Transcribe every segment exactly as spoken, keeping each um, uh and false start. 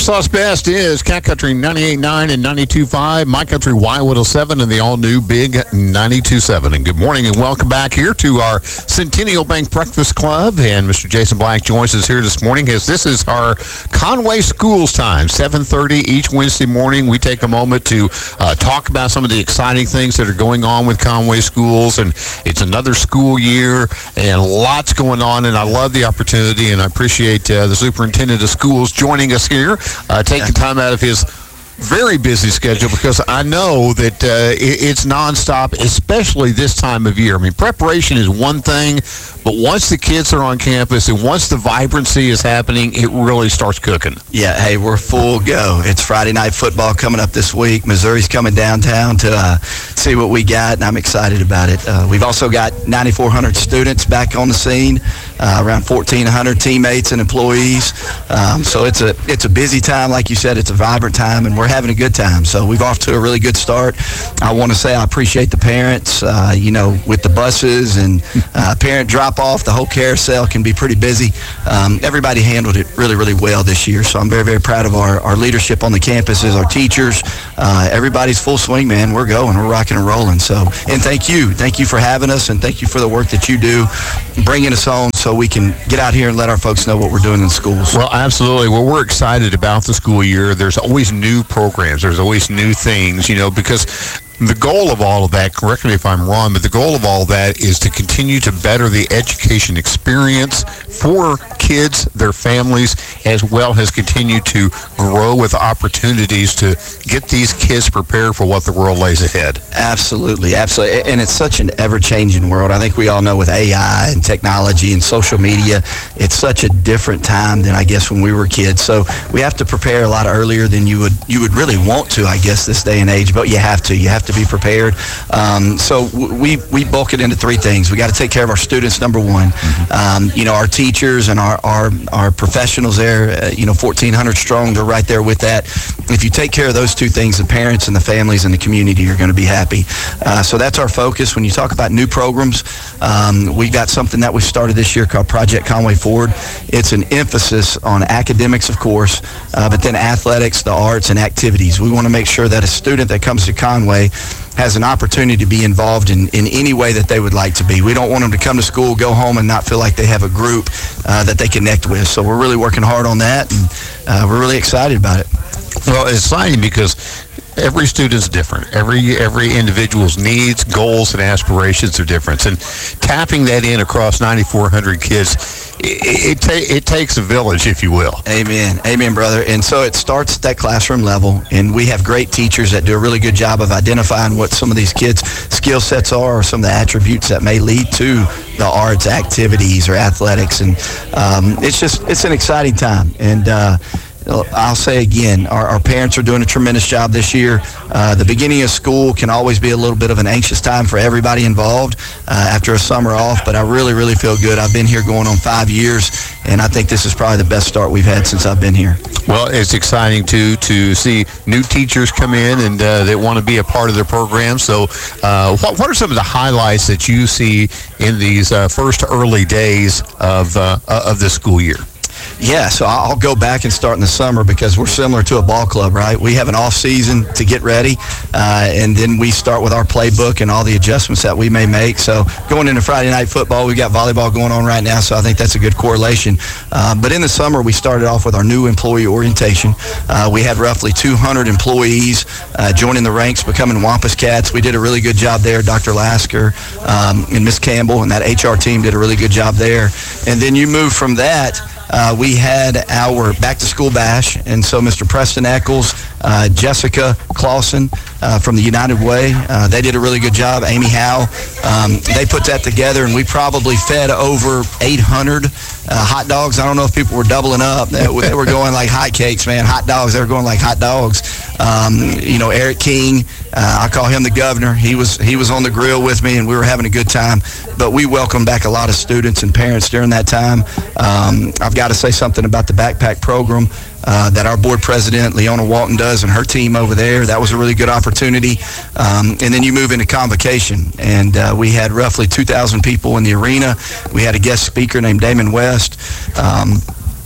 Sauce Best is Cat Country ninety-eight point nine and ninety-two point five, My Country Y one oh seven, and the all-new Big ninety-two point seven. And good morning and welcome back here to our Centennial Bank Breakfast Club. And Mister Jason Black joins us here this morning as this is our Conway Schools time, seven thirty each Wednesday morning. We take a moment to uh, talk about some of the exciting things that are going on with Conway Schools. And it's another school year and lots going on. And I love the opportunity and I appreciate uh, the superintendent of schools joining us here. Uh, taking time out of his very busy schedule because I know that uh, it, it's nonstop, especially this time of year. I mean, preparation is one thing, but once the kids are on campus and once the vibrancy is happening, it really starts cooking. Yeah, hey, we're full go. It's Friday night football coming up this week. Missouri's coming downtown to uh, see what we got, and I'm excited about it. Uh, we've also got ninety-four hundred students back on the scene, uh, around fourteen hundred teammates and employees. Um, so it's a it's a busy time, like you said. It's a vibrant time, and we're having a good time. So we've off to a really good start. I want to say I appreciate the parents, uh, you know, with the buses and uh, parent drop-off. The whole carousel can be pretty busy. Um, everybody handled it really, really well this year. So I'm very, very proud of our, our leadership on the campuses, our teachers. Uh, everybody's full swing, man. We're going. We're rocking and rolling. So, and thank you. Thank you for having us, and thank you for the work that you do, bringing us on so we can get out here and let our folks know what we're doing in schools. Well, absolutely. Well, we're excited about the school year. There's always new programs. There's always new things, you know, because the goal of all of that, correct me if I'm wrong, but the goal of all of that is to continue to better the education experience for kids, their families, as well as continue to grow with opportunities to get these kids prepared for what the world lays ahead. Absolutely, absolutely. And it's such an ever-changing world. I think we all know with A I and technology and social media, it's such a different time than I guess when we were kids. So we have to prepare a lot earlier than you would you would really want to, I guess, this day and age. But you have to. You have to be prepared. Um, so we we bulk it into three things. We got to take care of our students, number one. Mm-hmm. Um, you know, our teachers and our our, our professionals there, uh, you know, fourteen hundred strong, they're right there with that. If you take care of those two things, the parents and the families and the community are going to be happy. Uh, so that's our focus. When you talk about new programs, um, we got something that we started this year called Project Conway Forward. It's an emphasis on academics, of course, uh, but then athletics, the arts, and activities. We want to make sure that a student that comes to Conway has an opportunity to be involved in, in any way that they would like to be. We don't want them to come to school, go home, and not feel like they have a group uh, that they connect with. So we're really working hard on that, and uh, we're really excited about it. Well, it's exciting because every student's different. Every every individual's needs, goals, and aspirations are different. And tapping that in across ninety-four hundred kids, it, it, ta- it takes a village, if you will. Amen. Amen, brother. And so it starts at that classroom level, and we have great teachers that do a really good job of identifying what some of these kids' skill sets are or some of the attributes that may lead to the arts, activities, or athletics. And um, it's just, it's an exciting time. And uh, I'll say again, our, our parents are doing a tremendous job this year. Uh, the beginning of school can always be a little bit of an anxious time for everybody involved uh, after a summer off, but I really, really feel good. I've been here going on five years, and I think this is probably the best start we've had since I've been here. Well, it's exciting, too, to see new teachers come in and uh, that want to be a part of their program. So uh, what, what are some of the highlights that you see in these uh, first early days of, uh, of the school year? Yeah, so I'll go back and start in the summer because we're similar to a ball club, right? We have an off season to get ready, uh, and then we start with our playbook and all the adjustments that we may make. So going into Friday night football, we've got volleyball going on right now, so I think that's a good correlation. Uh, but in the summer, we started off with our new employee orientation. Uh, we had roughly two hundred employees uh, joining the ranks, becoming Wampus Cats. We did a really good job there. Doctor Lasker um, and Miss Campbell and that H R team did a really good job there. And then you move from that, Uh, we had our back-to-school bash, and so Mister Preston Eccles, uh, Jessica Clausen uh, from the United Way, uh, they did a really good job. Amy Howe, um, they put that together, and we probably fed over eight hundred uh, hot dogs. I don't know if people were doubling up. They, they were going like hotcakes, man. Hot dogs, they were going like hot dogs. Um, you know, Eric King, uh, I call him the governor. He was he was on the grill with me, and we were having a good time. But we welcomed back a lot of students and parents during that time. Um, I've got to say something about the backpack program uh, that our board president, Leona Walton, does, and her team over there. That was a really good opportunity. Um, and then you move into convocation, and uh, we had roughly two thousand people in the arena. We had a guest speaker named Damon West. Um,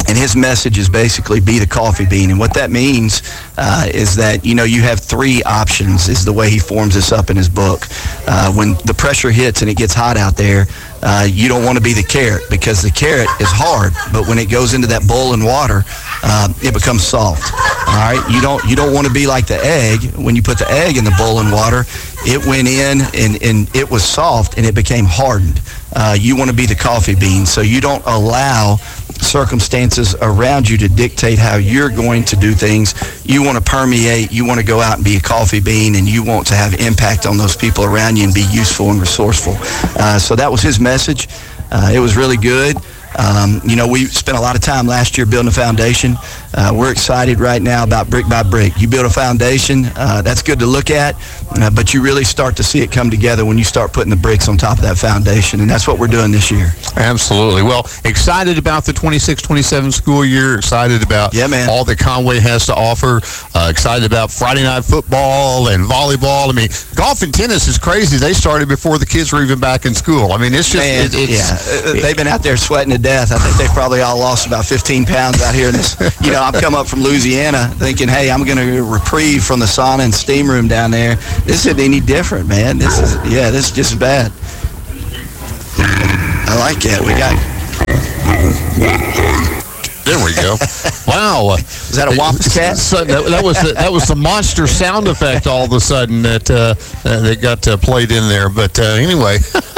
And his message is basically be the coffee bean. And what that means uh, is that, you know, you have three options is the way he forms this up in his book. Uh, when the pressure hits and it gets hot out there, uh, you don't want to be the carrot because the carrot is hard. But when it goes into that boiling water, uh, it becomes soft. All right, you don't you don't want to be like the egg. When you put the egg in the boiling water, it went in and, and it was soft and it became hardened. Uh, you want to be the coffee bean, so you don't allow circumstances around you to dictate how you're going to do things. You want to permeate, you want to go out and be a coffee bean, and you want to have impact on those people around you and be useful and resourceful. Uh, so that was his message. Uh, it was really good. Um, you know, we spent a lot of time last year building a foundation. Uh, we're excited right now about brick by brick. You build a foundation, uh, that's good to look at, uh, but you really start to see it come together when you start putting the bricks on top of that foundation, and that's what we're doing this year. Absolutely. Well, excited about the twenty-six twenty-seven school year, excited about yeah, man. all that Conway has to offer, uh, excited about Friday night football and volleyball. I mean, golf and tennis is crazy. They started before the kids were even back in school. I mean, it's just, man, it, it's, yeah. it, They've been out there sweating to death. I think they've probably all lost about fifteen pounds out here in this. You know, I've come up from Louisiana thinking, hey, I'm going to reprieve from the sauna and steam room down there. This isn't any different, man. This is, yeah, this is just bad. I like it. We got. There we go. Wow. Is that a Wampus cat? So that, that was the, that was the monster sound effect all of a sudden that uh, uh, that got uh, played in there. But uh, anyway,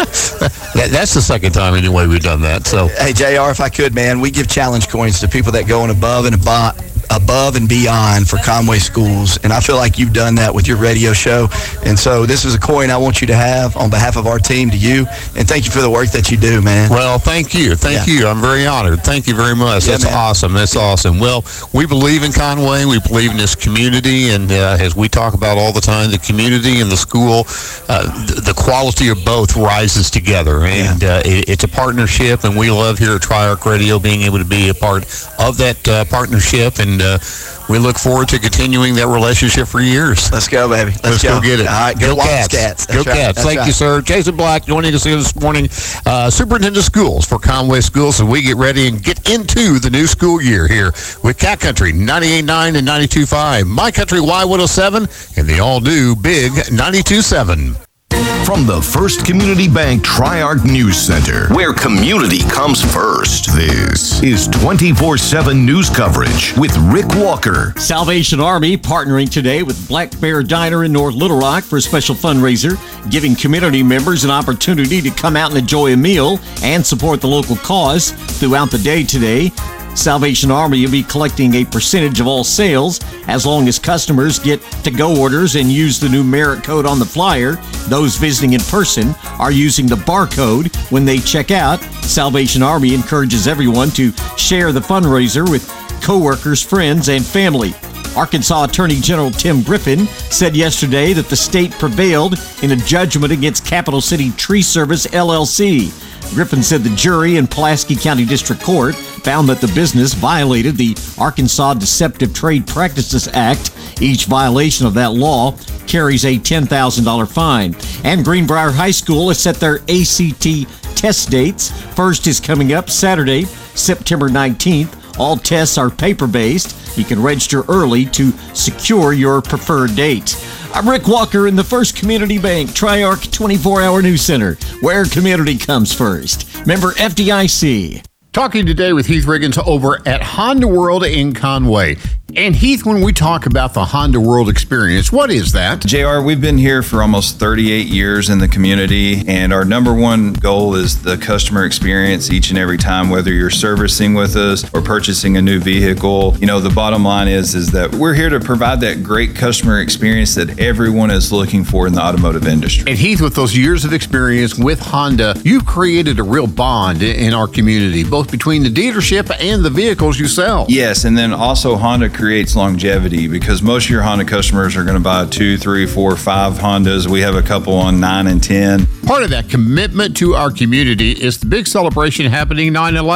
that, that's the second time anyway we've done that. So hey, J R, if I could, man, we give challenge coins to people that go in above and above. above and beyond for Conway schools, and I feel like you've done that with your radio show, and so this is a coin I want you to have on behalf of our team to you, and thank you for the work that you do, man. Well, thank you. Thank yeah. you. I'm very honored. Thank you very much. Yeah, That's man. awesome. That's yeah. awesome. Well, we believe in Conway. We believe in this community, and uh, as we talk about all the time, the community and the school, uh, th- the quality of both rises together, and yeah. uh, it, it's a partnership, and we love here at Tri-Arc Radio being able to be a part of that uh, partnership, and uh, we look forward to continuing that relationship for years. Let's go, baby. Let's, Let's go. go get it. All right, go, go Cats. Cats. Go right. Cats. That's Thank right. you, sir. Jason Black joining us here this morning, uh, Superintendent of Schools for Conway Schools, as we get ready and get into the new school year here with Cat Country ninety-eight point nine and ninety-two point five, My Country Y one oh seven, and the all-new Big ninety-two point seven. From the First Community Bank Tri-Arc News Center, where community comes first. This is twenty-four seven news coverage with Rick Walker. Salvation Army partnering today with Black Bear Diner in North Little Rock for a special fundraiser, giving community members an opportunity to come out and enjoy a meal and support the local cause throughout the day today. Salvation Army will be collecting a percentage of all sales as long as customers get to-go orders and use the numeric code on the flyer. Those visiting in person are using the barcode when they check out. Salvation Army encourages everyone to share the fundraiser with coworkers, friends, and family. Arkansas Attorney General Tim Griffin said yesterday that the state prevailed in a judgment against Capital City Tree Service, L L C. Griffin said the jury in Pulaski County District Court found that the business violated the Arkansas Deceptive Trade Practices Act. Each violation of that law carries a ten thousand dollars fine. And Greenbrier High School has set their A C T test dates. First is coming up Saturday, September nineteenth. All tests are paper-based. You can register early to secure your preferred date. I'm Rick Walker in the First Community Bank Tri-Arc twenty-four hour News Center, where community comes first. Member F D I C. Talking today with Heath Riggins over at Honda World in Conway. And Heath, when we talk about the Honda World experience, what is that? J R, we've been here for almost thirty-eight years in the community, and our number one goal is the customer experience each and every time, whether you're servicing with us or purchasing a new vehicle. You know, the bottom line is, is that we're here to provide that great customer experience that everyone is looking for in the automotive industry. And Heath, with those years of experience with Honda, you've created a real bond in our community, both between the dealership and the vehicles you sell. Yes, and then also Honda creates longevity, because most of your Honda customers are going to buy two, three, four, five Hondas. We have a couple on nine and ten. Part of that commitment to our community is the big celebration happening nine eleven.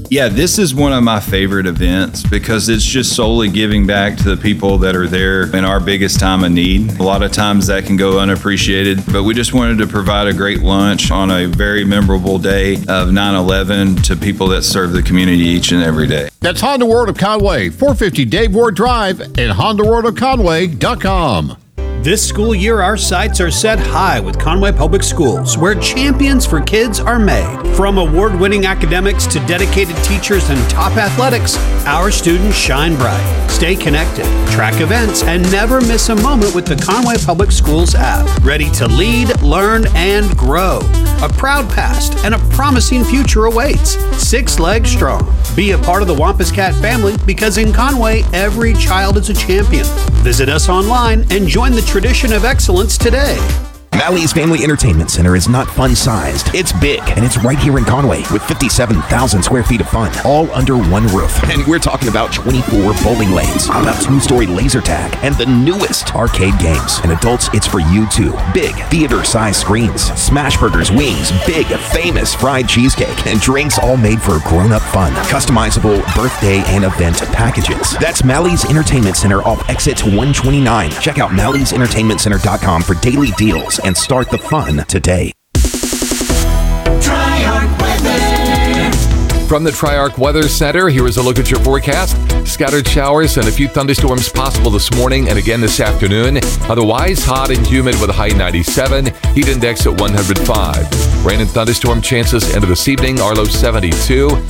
Yeah, this is one of my favorite events because it's just solely giving back to the people that are there in our biggest time of need. A lot of times that can go unappreciated, but we just wanted to provide a great lunch on a very memorable day of nine eleven to people that serve the community each and every day. That's Honda World of Conway, four fifty Dave Ward Drive, and honda world of conway dot com. This school year, our sights are set high with Conway Public Schools, where champions for kids are made. From award-winning academics to dedicated teachers and top athletics, our students shine bright. Stay connected, track events, and never miss a moment with the Conway Public Schools app. Ready to lead, learn, and grow. A proud past and a promising future awaits. Six legs strong. Be a part of the Wampus Cat family because in Conway, every child is a champion. Visit us online and join the tradition of excellence today. Mally's Family Entertainment Center is not fun-sized. It's big, and it's right here in Conway with fifty-seven thousand square feet of fun, all under one roof. And we're talking about twenty-four bowling lanes, about two-story laser tag, and the newest arcade games. And adults, it's for you too. Big, theater-sized screens, smash burgers, wings, big, famous fried cheesecake, and drinks all made for grown-up fun. Customizable birthday and event packages. That's Mally's Entertainment Center off exit one twenty-nine. Check out malleys entertainment center dot com for daily deals and start the fun today. Triarch Weather. From the Triarch Weather Center, here is a look at your forecast. Scattered showers and a few thunderstorms possible this morning and again this afternoon. Otherwise, hot and humid with a high ninety-seven, heat index at one hundred five. Rain and thunderstorm chances into this evening are low seventy-two.